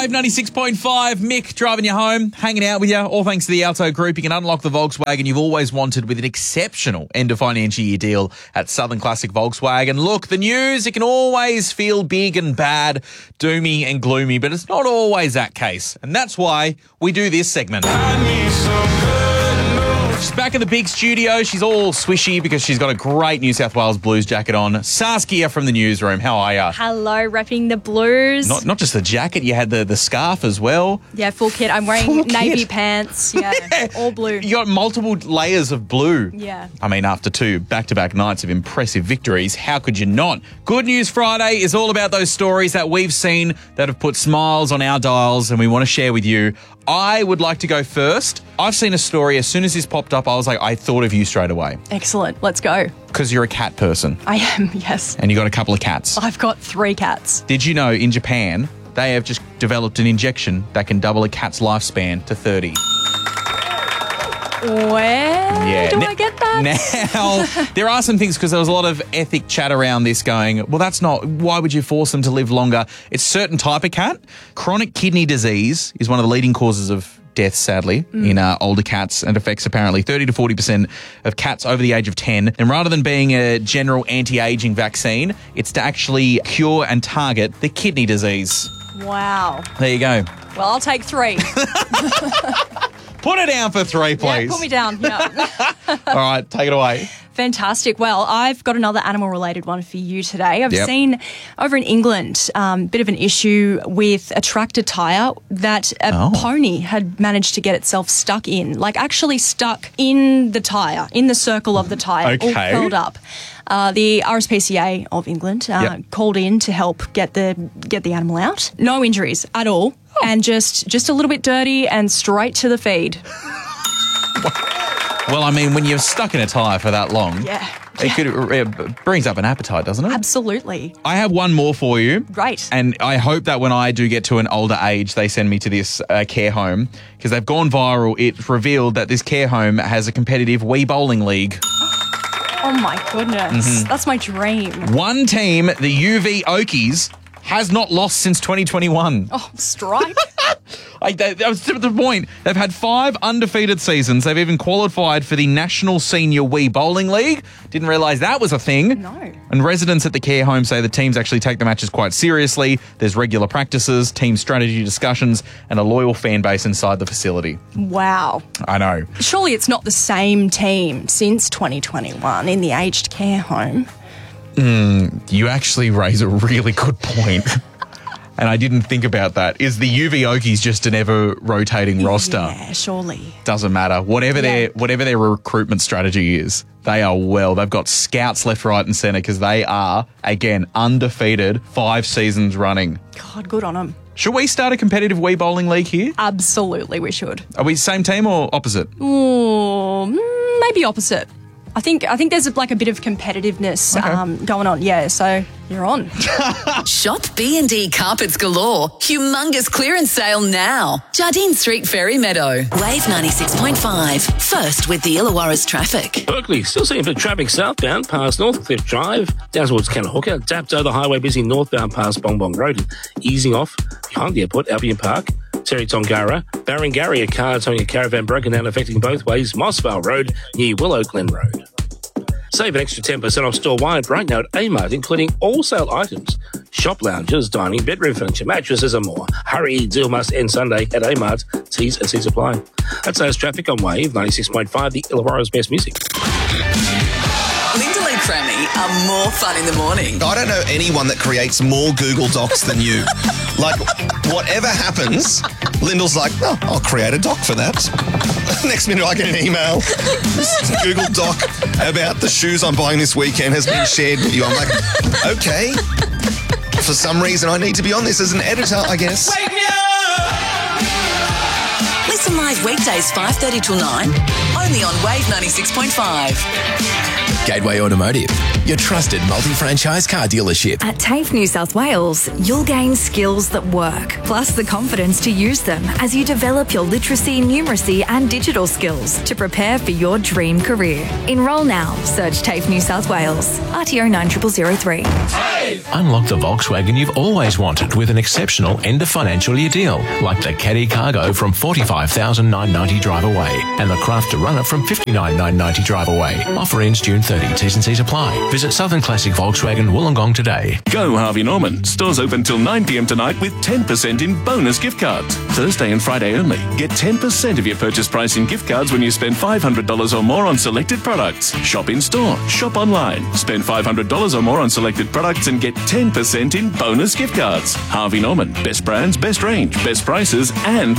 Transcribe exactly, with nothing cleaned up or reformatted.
Wave ninety-six point five, Mick driving you home, hanging out with you, all thanks to the Alto Group. You can unlock the Volkswagen you've always wanted with an exceptional end of financial year deal at Southern Classic Volkswagen. Look, the news, it can always feel big and bad, doomy and gloomy, but it's not always that case. And that's why we do this segment. She's back in the big studio. She's all swishy because she's got a great New South Wales Blues jacket on. Saskia from the newsroom, how are you? Hello, repping the Blues. Not not just the jacket, you had the, the scarf as well. Yeah, full kit. I'm wearing Full navy kit. pants. Yeah, Yeah. all blue. You got multiple layers of blue. Yeah. I mean, after two back-to-back nights of impressive victories, how could you not? Good News Friday is all about those stories that we've seen that have put smiles on our dials and we want to share with you. I would like to go first. I've seen a story, as soon as this popped up, I was like, I thought of you straight away. Excellent. Let's go. Because you're a cat person I am, yes. and you got a couple of cats. I've got three cats. Did you know in Japan, they have just developed an injection that can double a cat's lifespan to thirty? Where Yeah. do N- I get that? Now, there are some things, because there was a lot of ethic chat around this going, well, that's not, why would you force them to live longer? It's a certain type of cat. Chronic kidney disease is one of the leading causes of death, sadly, mm. in uh, older cats, and affects apparently thirty to forty percent of cats over the age of ten. And rather than being a general anti-aging vaccine, it's to actually cure and target the kidney disease. Wow. There you go. Well, I'll take three. Put it down for three, please. Yeah, put me down. Yeah. All right, take it away. Fantastic. Well, I've got another animal-related one for you today. I've Yep. seen over in England a um, bit of an issue with a tractor tyre that a Oh. pony had managed to get itself stuck in, like actually stuck in the tyre, in the circle of the tyre, all Okay. curled up. Uh, the R S P C A of England uh, Yep. called in to help get the get the animal out. No injuries at all, Oh. and just just a little bit dirty and straight to the feed. Well, I mean, when you're stuck in a tyre for that long, Yeah. it could it brings up an appetite, doesn't it? Absolutely. I have one more for you. Great. And I hope that when I do get to an older age, they send me to this uh, care home, because they've gone viral. It's revealed that this care home has a competitive Wii bowling league. Oh my goodness. Mm-hmm. That's my dream. One team, the U V Okies, has not lost since twenty twenty-one. Oh, strike. Like they, that was to the point. They've had five undefeated seasons. They've even qualified for the National Senior Wii Bowling League. Didn't realise that was a thing. No. And residents at the care home say the teams actually take the matches quite seriously. There's regular practices, team strategy discussions, and a loyal fan base inside the facility. Wow. I know. Surely it's not the same team since twenty twenty-one in the aged care home. You actually raise a really good point. And I didn't think about that. Is the U V Okies just an ever rotating roster? Yeah, surely. Doesn't matter. Whatever Yeah. their whatever their recruitment strategy is, they are well. They've got scouts left, right, and centre, because they are, again, undefeated five seasons running. God, good on them. Should we start a competitive Wii bowling league here? Absolutely, we should. Are we same team or opposite? Ooh, mm, maybe opposite. I think I think there's like a bit of competitiveness Okay. um, going on. Yeah, so you're on. Shop B and D Carpets Galore. Humongous clearance sale now. Jardine Street, Ferry Meadow. Wave ninety-six point five. First with the Illawarra's traffic. Berkeley, still seeing for traffic southbound past Northcliffe Drive, down towards Kanahooka, Dapto, the highway busy northbound past Bong Bong Road, and easing off behind the airport, Albion Park, Terry Tongara, Barangari, a car towing a caravan broken down affecting both ways, Mossvale Road near Willow Glen Road. Save an extra ten percent off store-wide right now at Amart, including all sale items, shop lounges, dining, bedroom furniture, mattresses and more. Hurry, deal must end Sunday at Amart. T's and C's apply. That's those traffic on Wave ninety-six point five, the Illawarra's best music. Lyndall and Cremmy are more fun in the morning. I don't know anyone that creates more Google Docs than you. Like, whatever happens, Lyndall's like, oh, I'll create a doc for that. Next minute, I get an email. This Google Doc about the shoes I'm buying this weekend has been shared with you. I'm like, okay. For some reason, I need to be on this as an editor, I guess. Wake me up! Listen live weekdays five thirty till nine, only on Wave ninety-six point five. Gateway Automotive, your trusted multi-franchise car dealership. At TAFE New South Wales, you'll gain skills that work, plus the confidence to use them as you develop your literacy, numeracy and digital skills to prepare for your dream career. Enrol now. Search TAFE New South Wales. R T O nine zero zero zero three. Unlock the Volkswagen you've always wanted with an exceptional end of financial year deal, like the Caddy Cargo from forty-five thousand nine hundred ninety drive away and the Crafter Runner from fifty-nine thousand nine hundred ninety drive away. Offer ends June thirtieth. T's and C's apply. Visit Southern Classic Volkswagen Wollongong today. Go Harvey Norman. Stores open till nine p m tonight with ten percent in bonus gift cards. Thursday and Friday only. Get ten percent of your purchase price in gift cards when you spend five hundred dollars or more on selected products. Shop in store. Shop online. Spend five hundred dollars or more on selected products and get ten percent in bonus gift cards. Harvey Norman. Best brands, best range, best prices and